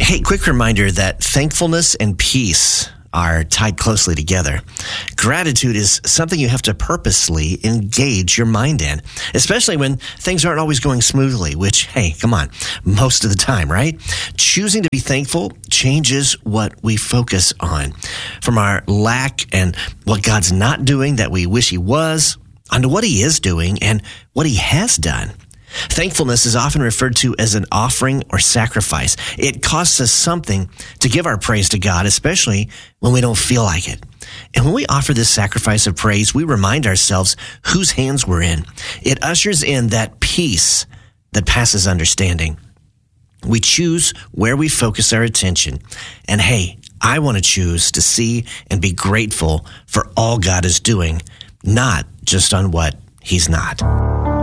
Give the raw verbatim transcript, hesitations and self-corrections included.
Hey, quick reminder that thankfulness and peace are tied closely together. Gratitude is something you have to purposely engage your mind in, especially when things aren't always going smoothly, which, hey, come on, most of the time, right? Choosing to be thankful changes what we focus on. From our lack and what God's not doing that we wish he was, onto what he is doing and what he has done. Thankfulness is often referred to as an offering or sacrifice. It costs us something to give our praise to God, especially when we don't feel like it. And when we offer this sacrifice of praise, we remind ourselves whose hands we're in. It ushers in that peace that passes understanding. We choose where we focus our attention. And hey, I want to choose to see and be grateful for all God is doing, not just on what he's not.